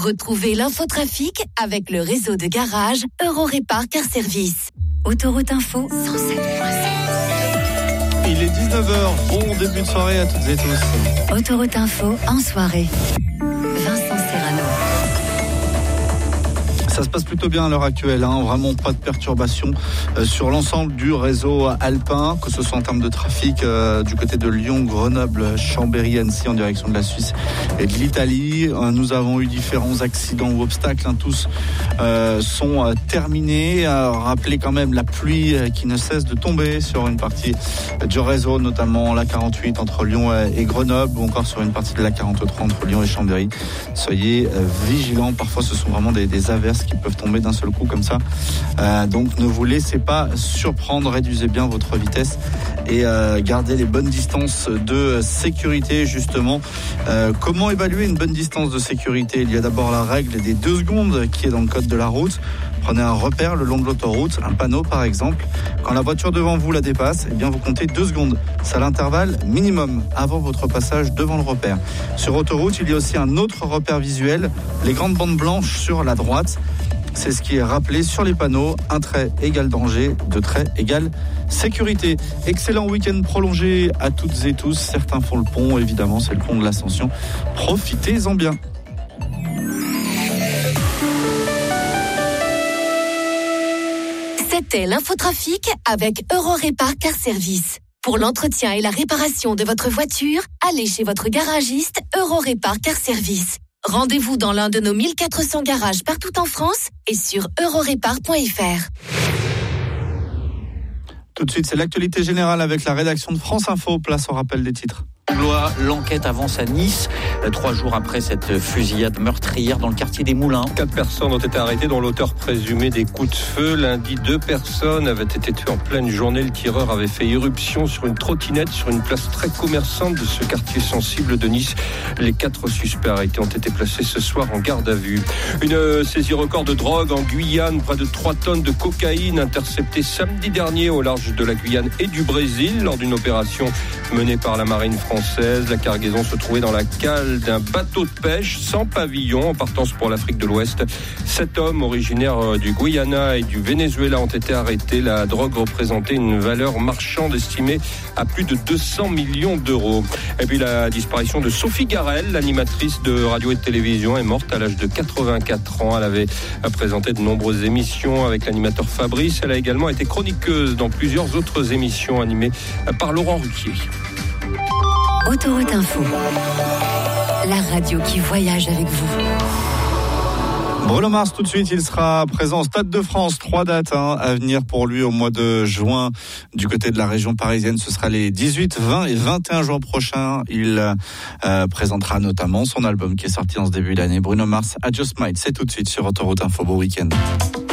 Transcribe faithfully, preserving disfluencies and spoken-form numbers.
Retrouvez l'infotrafic avec le réseau de garage Eurorépar Car Service. Autoroute Info cent sept virgule sept. Il est dix-neuf heures, bon début de soirée à toutes et tous. Autoroute Info en soirée. Vincent Serrano. Ça se passe plutôt bien à l'heure actuelle, hein. Vraiment pas de perturbations euh, sur l'ensemble du réseau alpin, que ce soit en termes de trafic euh, du côté de Lyon, Grenoble, Chambéry, Annecy en direction de la Suisse et de l'Italie. Euh, nous avons eu différents accidents ou obstacles, hein. Tous euh, sont euh, terminés. Euh, rappelez quand même la pluie euh, qui ne cesse de tomber sur une partie euh, du réseau, notamment la quarante-huit entre Lyon et Grenoble, ou encore sur une partie de la quarante-trois entre Lyon et Chambéry. Soyez euh, vigilants, parfois ce sont vraiment des, des averses qui peuvent tomber d'un seul coup comme ça. Euh, donc ne vous laissez pas surprendre, réduisez bien votre vitesse et euh, gardez les bonnes distances de sécurité justement. Euh, comment évaluer une bonne distance de sécurité ? Il y a d'abord la règle des deux secondes qui est dans le code de la route. Prenez un repère le long de l'autoroute, un panneau par exemple. Quand la voiture devant vous la dépasse, eh bien vous comptez deux secondes. C'est l'intervalle minimum avant votre passage devant le repère. Sur autoroute, il y a aussi un autre repère visuel, les grandes bandes blanches sur la droite. C'est ce qui est rappelé sur les panneaux. Un trait égale danger, deux traits égale sécurité. Excellent week-end prolongé à toutes et tous. Certains font le pont, évidemment, c'est le pont de l'Ascension. Profitez-en bien. C'était l'infotrafic avec Eurorépar Car Service. Pour l'entretien et la réparation de votre voiture, allez chez votre garagiste Eurorépar Car Service. Rendez-vous dans l'un de nos mille quatre cents garages partout en France et sur eurorépar point f r. Tout de suite, c'est l'actualité générale avec la rédaction de France Info. Place au rappel des titres. L'enquête avance à Nice, trois jours après cette fusillade meurtrière dans le quartier des Moulins. Quatre personnes ont été arrêtées, dont l'auteur présumé des coups de feu. Lundi, deux personnes avaient été tuées en pleine journée. Le tireur avait fait irruption sur une trottinette sur une place très commerçante de ce quartier sensible de Nice. Les quatre suspects arrêtés ont été placés ce soir en garde à vue. Une saisie record de drogue en Guyane, près de trois tonnes de cocaïne interceptées samedi dernier au large de la Guyane et du Brésil lors d'une opération menée par la marine française. La cargaison se trouvait dans la cale d'un bateau de pêche sans pavillon en partance pour l'Afrique de l'Ouest. Sept hommes originaires du Guyana et du Venezuela ont été arrêtés. La drogue représentait une valeur marchande estimée à plus de deux cents millions d'euros. Et puis la disparition de Sophie Garel, l'animatrice de radio et de télévision, est morte à l'âge de quatre-vingt-quatre ans. Elle avait présenté de nombreuses émissions avec l'animateur Fabrice. Elle a également été chroniqueuse dans plusieurs autres émissions animées par Laurent Ruquier. Autoroute Info, la radio qui voyage avec vous. Bruno Mars, tout de suite, il sera présent au Stade de France. Trois dates hein, à venir pour lui au mois de juin. Du côté de la région parisienne, ce sera les dix-huit, vingt et vingt et un juin prochains. Il euh, présentera notamment son album qui est sorti en ce début d'année. Bruno Mars, I Just Might. C'est tout de suite sur Autoroute Info. Beau week-end.